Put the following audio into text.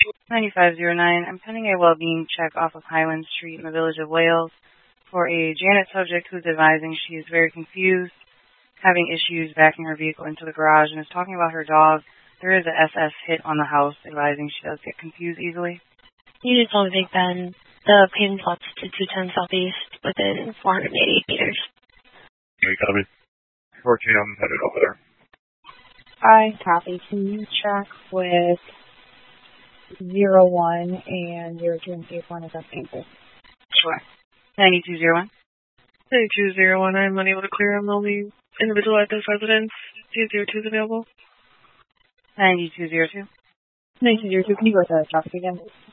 9509. I'm pending a well-being check off of Highland Street in the Village of Wales for a Janet subject who's advising she is very confused, having issues backing her vehicle into the garage, and is talking about her dog. There is a SS hit on the house, advising she does get confused easily. Unit on Big Ben, the pin plots to 210 Southeast within 480 meters. You copy? 14, I'm headed over there. I copy. Can you check with 01 and 02 and see if one is up answer? Sure. 9201. 9201, I'm unable to clear. I'm the only individual at this residence. 202 is available. 9202. 9202, can you go to traffic again?